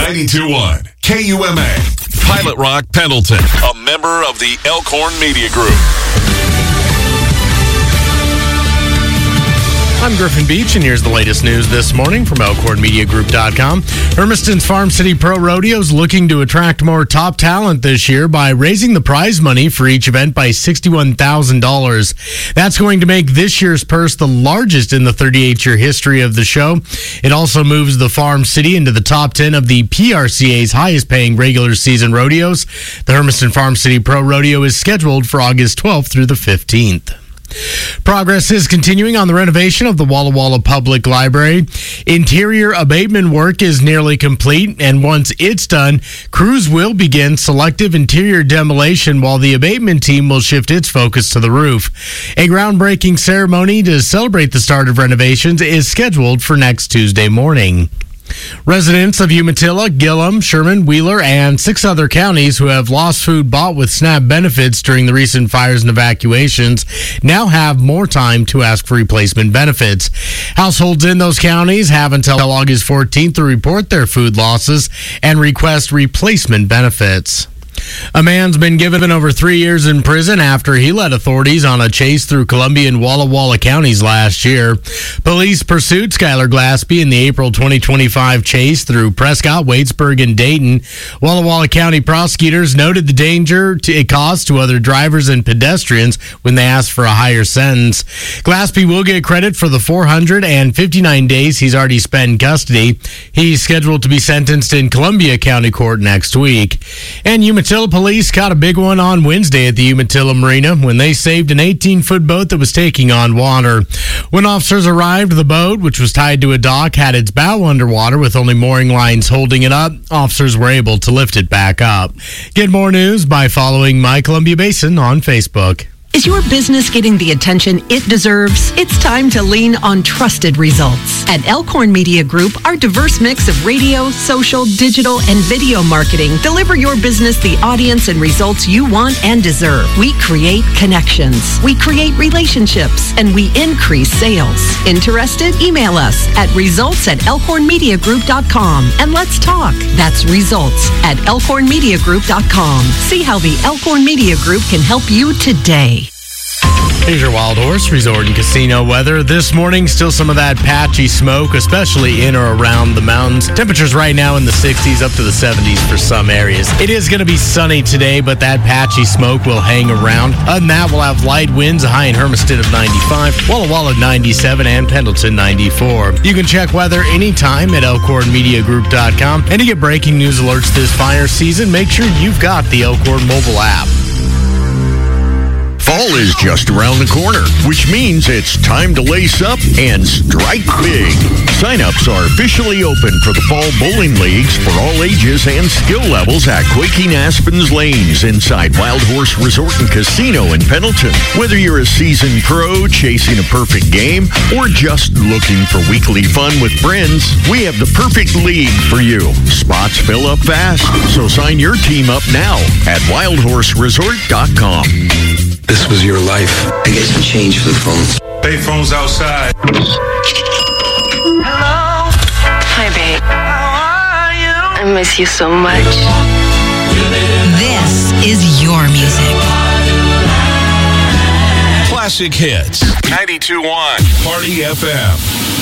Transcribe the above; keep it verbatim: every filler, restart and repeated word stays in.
ninety-two point one K U M A. Pilot Rock Pendleton, a member of the Elkhorn Media Group. I'm Griffin Beach, and here's the latest news this morning from Elkhorn Media Group dot com. Hermiston's Farm City Pro Rodeo is looking to attract more top talent this year by raising the prize money for each event by sixty-one thousand dollars. That's going to make this year's purse the largest in the thirty-eight year history of the show. It also moves the Farm City into the top ten of the P R C A's highest-paying regular season rodeos. The Hermiston Farm City Pro Rodeo is scheduled for August twelfth through the fifteenth. Progress is continuing on the renovation of the Walla Walla Public Library. Interior abatement work is nearly complete, and once it's done, crews will begin selective interior demolition while the abatement team will shift its focus to the roof. A groundbreaking ceremony to celebrate the start of renovations is scheduled for next Tuesday morning. Residents of Umatilla, Gillum, Sherman, Wheeler, and six other counties who have lost food bought with SNAP benefits during the recent fires and evacuations now have more time to ask for replacement benefits. Households in those counties have until August fourteenth to report their food losses and request replacement benefits. A man's been given over three years in prison after he led authorities on a chase through Columbia and Walla Walla counties last year. Police pursued Skylar Glaspie in the April twenty twenty-five chase through Prescott, Waitsburg, and Dayton. Walla Walla County prosecutors noted the danger it caused to other drivers and pedestrians when they asked for a higher sentence. Glaspie will get credit for the four hundred fifty-nine days he's already spent in custody. He's scheduled to be sentenced in Columbia County Court next week. And Umatilla police caught a big one on Wednesday at the Umatilla Marina when they saved an eighteen foot boat that was taking on water. When officers arrived, the boat, which was tied to a dock, had its bow underwater with only mooring lines holding it up. Officers were able to lift it back up. Get more news by following My Columbia Basin on Facebook. Is your business getting the attention it deserves? It's time to lean on trusted results. At Elkhorn Media Group, our diverse mix of radio, social, digital, and video marketing deliver your business the audience and results you want and deserve. We create connections, we create relationships, and we increase sales. Interested? Email us at results at elkhorn media group dot com and let's talk. That's results at elkhorn media group dot com. See how the Elkhorn Media Group can help you today. Here's your Wild Horse Resort and Casino weather. This morning, still some of that patchy smoke, especially in or around the mountains. Temperatures right now in the sixties up to the seventies for some areas. It is going to be sunny today, but that patchy smoke will hang around. Other than that, we'll have light winds, a high in Hermiston of ninety-five, Walla Walla ninety-seven, and Pendleton ninety-four. You can check weather anytime at elkhorn media group dot com. And to get breaking news alerts this fire season, make sure you've got the Elkhorn mobile app. Fall is just around the corner, which means it's time to lace up and strike big. Sign-ups are officially open for the Fall Bowling Leagues for all ages and skill levels at Quaking Aspen's Lanes inside Wild Horse Resort and Casino in Pendleton. Whether you're a seasoned pro chasing a perfect game or just looking for weekly fun with friends, we have the perfect league for you. Spots fill up fast, so sign your team up now at wild horse resort dot com. This was your life. I get some change for the phones. Payphones outside. Hello. Hi, babe. How are you? I miss you so much. This is your music. Classic hits. ninety-two point one Party F M.